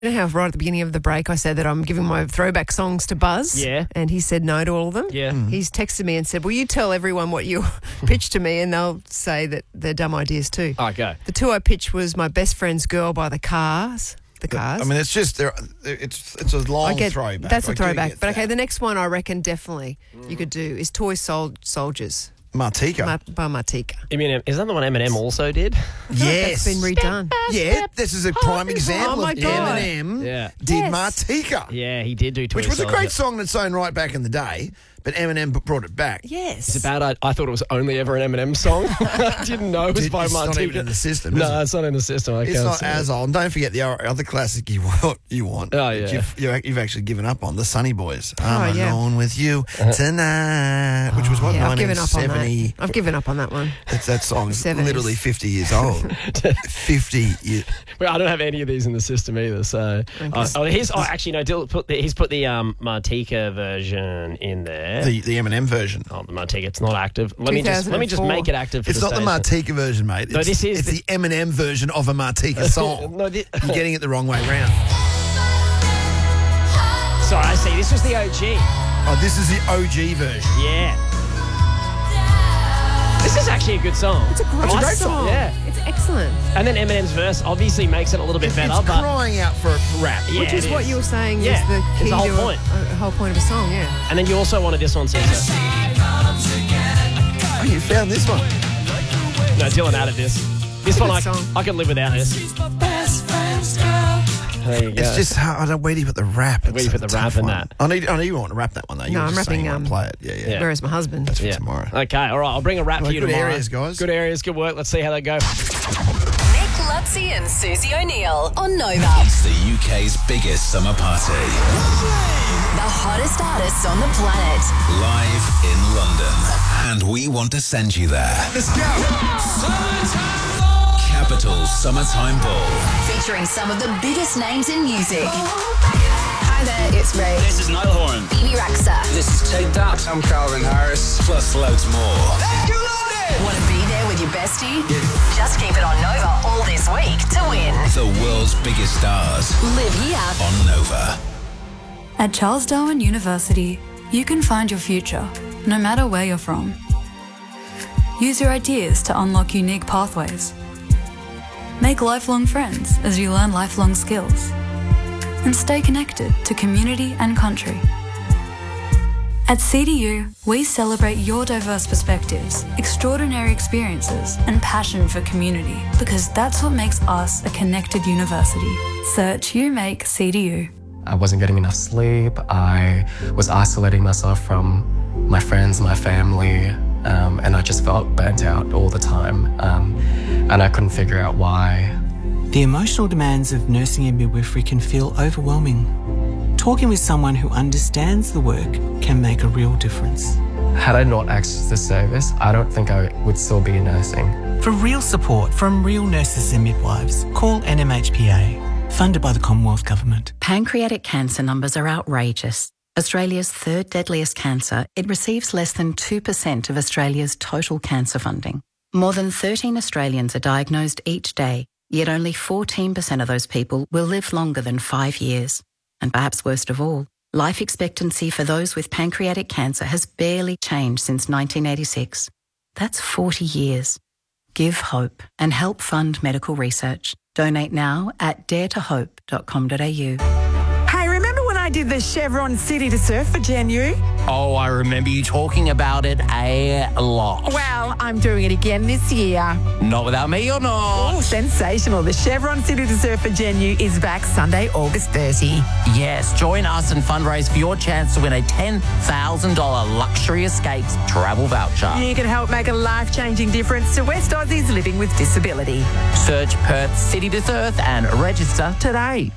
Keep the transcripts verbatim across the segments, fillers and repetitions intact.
You know how right at the beginning of the break I said that I'm giving my throwback songs to Buzz? Yeah. And he said no to all of them? Yeah. Mm. He's texted me and said, will you tell everyone what you pitched to me, and they'll say that they're dumb ideas too. Oh, go. The two I pitched was My Best Friend's Girl by the Cars. The Cars. I mean, it's just, there. it's it's a long I get, throwback. That's a I do throwback. get But okay, that. the next one I reckon definitely you could do is Toy Sol- Soldiers Martika. Ma- by Martika. You mean, is that the one Eminem also did? Yes. That's been redone. Yeah, this is a prime example Oh, my of God. Eminem Yeah. did Yes. Martika. Yeah, he did do Toy Which was a Soldier. great song in its own right back in the day, but Eminem b- brought it back. Yes. It's about, I, I thought it was only ever an Eminem song. I didn't know it was Did- by it's Martika. not even in the system, is No, it? it's not in the system. I It's can't not see as it. old. And don't forget the o- other classic you want, you want Oh, that yeah. you've, you've, you've actually given up on, the Sunny Boys. I'm Oh, yeah. alone with you tonight, which was what, Yeah, I've given nineteen up on seventy. that. I've given up on that one. It's, that song's seventies. literally fifty years old. fifty years. Well, I don't have any of these in the system either. So, oh, oh, here's oh, actually no. Dill put the, he's put the um, Martika version in there. The, the Eminem version. oh, the Martika, it's not active. Let me just let me just two thousand four. make it active. For It's the not the station. Martika version, mate. It's, No, this is it's the- the, Eminem version of a Martika song. No, thi- You're getting it the wrong way round. Sorry, I see. This was the O G. Oh, this is the O G version. Yeah. This is actually a good song. It's a great, I like- song. Yeah. It's excellent. And then Eminem's verse obviously makes it a little bit It's better, but crying out for a rap. yeah, Which is it what is. you were saying Yeah, is the it's key the whole to a, point. a whole point of a song, yeah. And then you also wanted this one, Caesar. Oh, you found this one. No, Dylan added this. This a one, good I, song. I could live without this. There you go. It's just how I don't. Where do you put the rap? Where do you It's put a the rap tough in one. that? I need. I need you want to rap that one though. You No, were I'm just saying rapping, you want um, to play it. Yeah, yeah. Yeah. Whereas my husband. That's for Yeah. tomorrow. Okay, all right. I'll bring a rap Well, for you good tomorrow. areas, guys. Good areas, good work. Let's see how they go. Nick Lutzi and Susie O'Neill on Nova. It's the U K's biggest summer party. The hottest artists on the planet. Live in London. And we want to send you there. Let's go! Capital Summertime Ball. Featuring some of the biggest names in music. Hi there, it's Ray. This is Niall Horan. Bibi Rexha. This is Take That. I'm Calvin Harris. Plus loads more. Want to be there with your bestie? Just keep it on Nova all this week to win. The world's biggest stars Live here. on Nova. At Charles Darwin University, you can find your future, no matter where you're from. Use your ideas to unlock unique pathways. Make lifelong friends as you learn lifelong skills. And stay connected to community and country. At C D U, we celebrate your diverse perspectives, extraordinary experiences, and passion for community, because that's what makes us a connected university. Search You Make C D U. I wasn't getting enough sleep. I was isolating myself from my friends, my family, um, and I just felt burnt out all the time. Um, and I couldn't figure out why. The emotional demands of nursing and midwifery can feel overwhelming. Talking with someone who understands the work can make a real difference. Had I not accessed the service, I don't think I would still be nursing. For real support from real nurses and midwives, call N M H P A, funded by the Commonwealth Government. Pancreatic cancer numbers are outrageous. Australia's third deadliest cancer, it receives less than two percent of Australia's total cancer funding. More than thirteen Australians are diagnosed each day, yet only fourteen percent of those people will live longer than five years. And perhaps worst of all, life expectancy for those with pancreatic cancer has barely changed since nineteen eighty-six. That's forty years. Give hope and help fund medical research. Donate now at dare to hope dot com dot a u. Hey, remember when I did the Chevron City to Surf for Gen U? Oh, I remember you talking about it a lot. Well, I'm doing it again this year. Not without me or not? Oh, sensational. The Chevron City to Surf for Gen U is back Sunday, August thirtieth. Yes, join us and fundraise for your chance to win a ten thousand dollars Luxury Escapes travel voucher. You can help make a life-changing difference to West Aussies living with disability. Search Perth City to Surf and register today.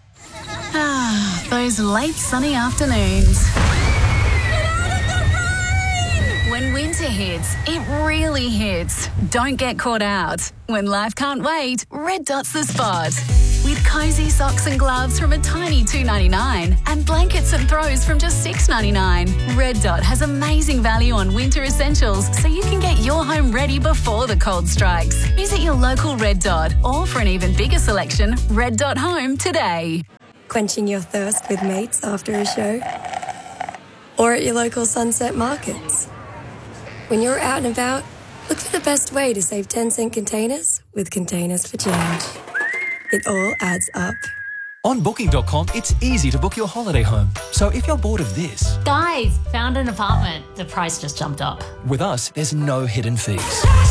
Ah, those late sunny afternoons. When winter hits, it really hits. Don't get caught out. When life can't wait, Red Dot's the spot. With cosy socks and gloves from a tiny two ninety-nine and blankets and throws from just six ninety-nine. Red Dot has amazing value on winter essentials so you can get your home ready before the cold strikes. Visit your local Red Dot or for an even bigger selection, red dot home today. Quenching your thirst with mates after a show? Or at your local Sunset Markets? When you're out and about, look for the best way to save ten cent containers with Containers for Change. It all adds up. On booking dot com, it's easy to book your holiday home. So if you're bored of this... Guys, found an apartment. The price just jumped up. With us, there's no hidden fees.